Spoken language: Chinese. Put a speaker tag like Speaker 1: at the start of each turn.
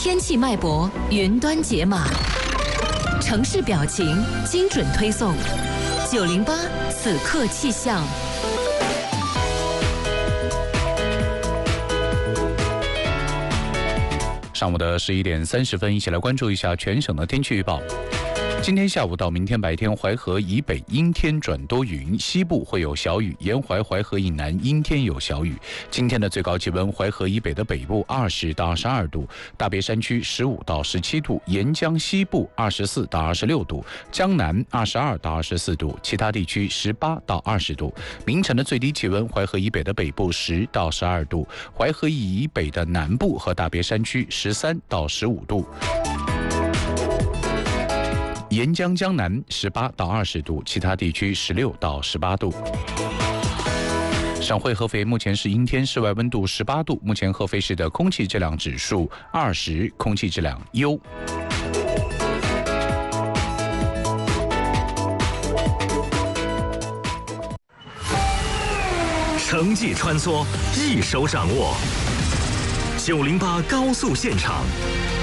Speaker 1: 天气脉搏云端解码，城市表情精准推送，908此刻气象。
Speaker 2: 上午的11点30分，一起来关注一下全省的天气预报。今天下午到明天白天，淮河以北阴天转多云，西部会有小雨，沿淮淮河以南阴天有小雨。今天的最高气温，淮河以北的北部20到22度，大别山区15到17度，沿江西部24到26度，江南22到24度，其他地区18到20度。明晨的最低气温，淮河以北的北部10到12度，淮河以北的南部和大别山区13到15度。沿江江南18到20度，其他地区16到18度。省会合肥目前是阴天，室外温度18度。目前合肥市的空气质量指数20，空气质量优。
Speaker 3: 城际穿梭，一手掌握。908高速现场，